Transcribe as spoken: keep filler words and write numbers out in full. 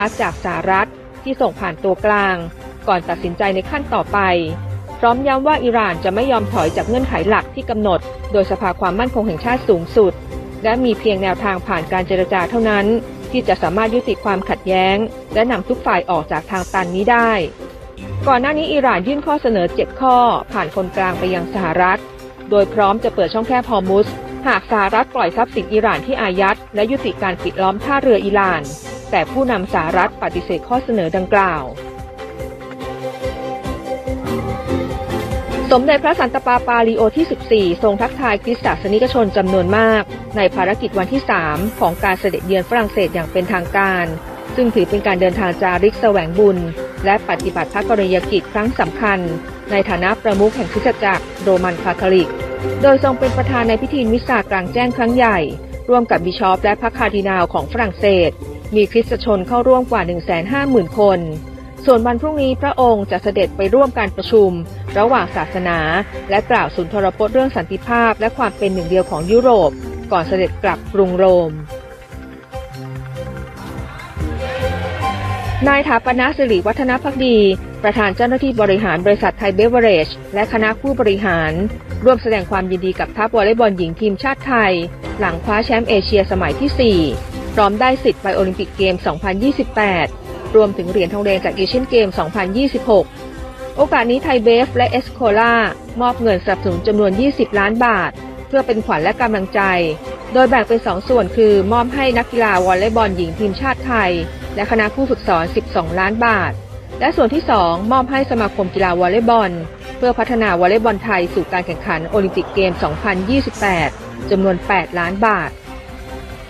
จากสหรัฐที่ส่งผ่านตัวกลางก่อนตัดสินใจในขั้นต่อไปพร้อมย้ำว่าอิหร่านจะไม่ยอมถอยจากเงื่อนไขหลักที่กำหนดโดยสภาความมั่นคงแห่งชาติสูงสุดและมีเพียงแนวทางผ่านการเจรจาเท่านั้นที่จะสามารถยุติความขัดแย้งและนำทุกฝ่ายออกจากทางตันนี้ได้ก่อนหน้านี้อิหร่านยื่นข้อเสนอเจ็ดข้อผ่านคนกลางไปยังสหรัฐโดยพร้อมจะเปิดช่องแคบฮอร์มุซหากสหรัฐปล่อยทรัพย์สินอิหร่านที่อายัดและยุติการปิดล้อมท่าเรืออิหร่านแต่ผู้นำสหรัฐปฏิเสธข้อเสนอดังกล่าวสมเด็จพระสันตะปาปาลีโอที่สิบสี่ทรงทักทายคริสตศาสนิกชนจำนวนมากในภารกิจวันที่สามของการเสด็จเยือนฝรั่งเศสอย่างเป็นทางการซึ่งถือเป็นการเดินทางจาริกแสวงบุญและปฏิบัติพระกรณียกิจครั้งสำคัญในฐานะประมุขแห่งคริสตจักรโรมันคาทอลิกโดยทรงเป็นประธานในพิธีมิสซากลางแจ้งครั้งใหญ่ร่วมกับบิชอปและพระคาร์ดินัลของฝรั่งเศสมีคริสตชนเข้าร่วมกว่า หนึ่งแสนห้าหมื่น คนส่วนวันพรุ่งนี้พระองค์จะเสด็จไปร่วมการประชุมระหว่างศาสนาและกล่าวสุนทรพจน์เรื่องสันติภาพและความเป็นหนึ่งเดียวของยุโรปก่อนเสด็จกลับกรุงโรมนายถาปนะสิริวัฒนภักดีประธานเจ้าหน้าที่บริหารบริษัทไทยเบเวอเรจและคณะผู้บริหารร่วมแสดงความยินดีกับทัพวอลเลย์บอลหญิงทีมชาติไทยหลังคว้าแชมป์เอเชียสมัยที่สี่พร้อมได้สิทธิ์ไปโอลิมปิกเกม สองพันยี่สิบแปด รวมถึงเหรียญทองแดงจากเอเชียนเกม สองพันยี่สิบหก โอกาสนี้ไทยเบฟและเอสโคล่ามอบเงินสนับสนุนจำนวน ยี่สิบ ล้านบาทเพื่อเป็นขวัญและกำลังใจโดยแบ่งเป็นสองส่วนคือมอบให้นักกีฬาวอลเลย์บอลหญิงทีมชาติไทยและคณะผู้ฝึกสอน สิบสอง ล้านบาทและส่วนที่สองมอบให้สมาคมกีฬาวอลเลย์บอลเพื่อพัฒนาวอลเลย์บอลไทยสู่การแข่งขันโอลิมปิกเกม สองพันยี่สิบแปด จำนวน แปด ล้านบาท